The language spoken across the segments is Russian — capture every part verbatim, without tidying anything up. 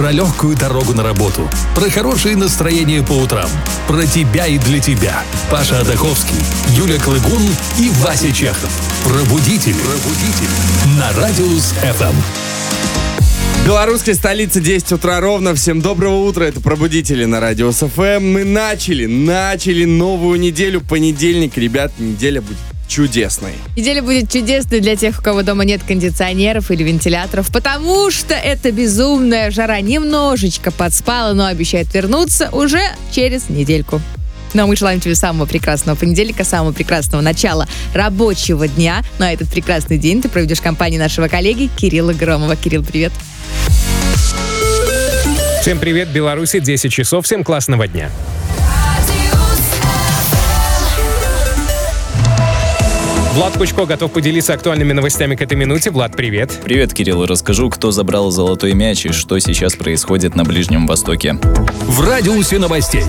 Про легкую дорогу на работу, про хорошее настроение по утрам, про тебя и для тебя. Паша Адаховский, Юля Клыгун и Вася Чехов. Пробудители. Пробудители. На Радиус эф эм. Белорусская столица, десять утра ровно. Всем доброго утра, это Пробудители на Радиус эф эм. Мы начали, начали новую неделю. Понедельник, ребят, неделя будет чудесной. Неделя будет чудесной для тех, у кого дома нет кондиционеров или вентиляторов, потому что эта безумная жара немножечко подспала, но обещает вернуться уже через недельку. Но мы желаем тебе самого прекрасного понедельника, самого прекрасного начала рабочего дня. Ну а этот прекрасный день ты проведешь в компании нашего коллеги Кирилла Громова. Кирилл, привет. Всем привет, Беларуси, десять часов, всем классного дня. Влад Кучко готов поделиться актуальными новостями к этой минуте. Влад, привет. Привет, Кирилл. Расскажу, кто забрал золотой мяч и что сейчас происходит на Ближнем Востоке. В радиусе новостей.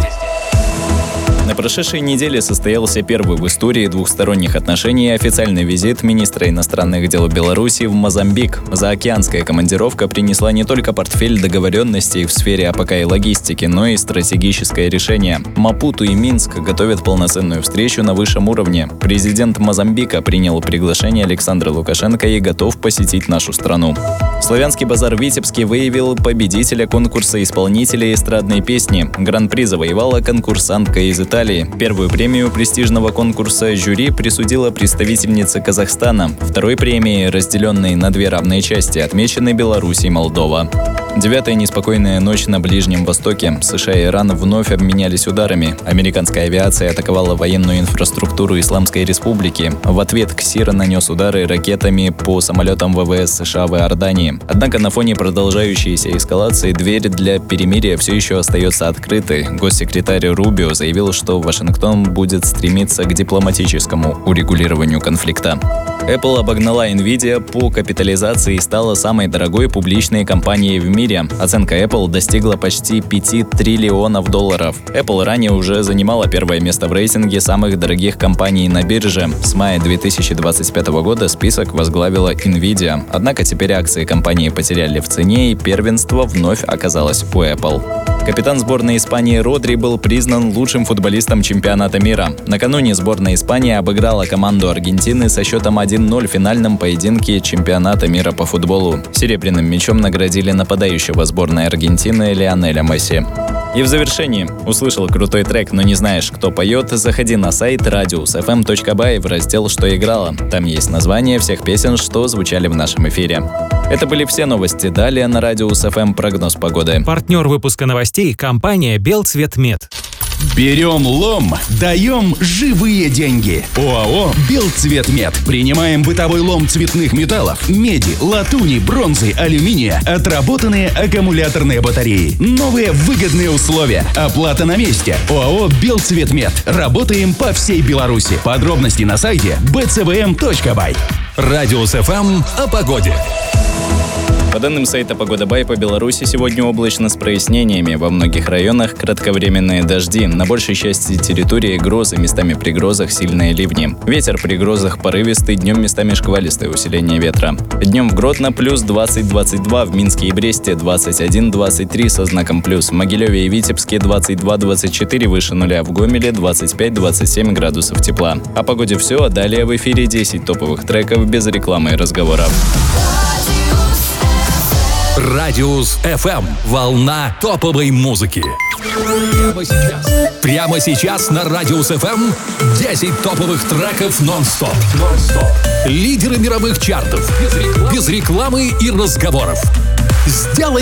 На прошедшей неделе состоялся первый в истории двухсторонних отношений официальный визит министра иностранных дел Беларуси в Мозамбик. Заокеанская командировка принесла не только портфель договоренностей в сфере АПК и логистики, но и стратегическое решение. Мапуту и Минск готовят полноценную встречу на высшем уровне. Президент Мозамбика принял приглашение Александра Лукашенко и готов посетить нашу страну. Славянский базар в Витебске выявил победителя конкурса исполнителей эстрадной песни. Гран-при завоевала конкурсантка из Италии. Первую премию престижного конкурса жюри присудила представительница Казахстана. Второй премией, разделенной на две равные части, отмечены Беларусь и Молдова. Девятая неспокойная ночь на Ближнем Востоке. США и Иран вновь обменялись ударами. Американская авиация атаковала военную инфраструктуру Исламской Республики. В ответ Ксир нанес удары ракетами по самолетам ВВС США в Иордании. Однако на фоне продолжающейся эскалации дверь для перемирия все еще остается открытой. Госсекретарь Рубио заявил, что Вашингтон будет стремиться к дипломатическому урегулированию конфликта. Apple обогнала Nvidia по капитализации и стала самой дорогой публичной компанией в мире. Оценка Apple достигла почти пяти триллионов долларов. Apple ранее уже занимала первое место в рейтинге самых дорогих компаний на бирже. С мая две тысячи двадцать пятого года список возглавила Nvidia. Однако теперь акции компании потеряли в цене, и первенство вновь оказалось у Apple. Капитан сборной Испании Родри был признан лучшим футболистом чемпионата мира. Накануне сборная Испании обыграла команду Аргентины со счетом один ноль в финальном поединке чемпионата мира по футболу. Серебряным мячом наградили нападающего сборной Аргентины Лионеля Месси. И в завершении. Услышал крутой трек, но не знаешь, кто поет? Заходи на сайт радиус эф эм точка бай в раздел «Что играло». Там есть название всех песен, что звучали в нашем эфире. Это были все новости. Далее на Радиус эф эм прогноз погоды. Партнер выпуска новостей – компания «Белцветмет». Берем лом, даем живые деньги. ОАО «Белцветмет». Принимаем бытовой лом цветных металлов, меди, латуни, бронзы, алюминия, отработанные аккумуляторные батареи. Новые выгодные условия. Оплата на месте. ОАО «Белцветмет». Работаем по всей Беларуси. Подробности на сайте би цэ вэ эм точка бай. Радиус эф эм о погоде. По данным сайта «Погода Бай», по Беларуси сегодня облачно с прояснениями. Во многих районах кратковременные дожди. На большей части территории грозы, местами при грозах сильные ливни. Ветер при грозах порывистый, днем местами шквалистое усиление ветра. Днем в Гродно плюс двадцать двадцать два, в Минске и Бресте двадцать один двадцать три со знаком плюс. В Могилеве и Витебске двадцать два двадцать четыре выше нуля, в Гомеле двадцать пять двадцать семь градусов тепла. О погоде все, а далее в эфире десять топовых треков без рекламы и разговоров. Радиус эф эм. Волна топовой музыки. Прямо сейчас. Прямо сейчас на Радиус эф эм десять топовых треков нон-стоп. нон-стоп. Лидеры мировых чартов. Без рекламы, без рекламы и разговоров. Сделай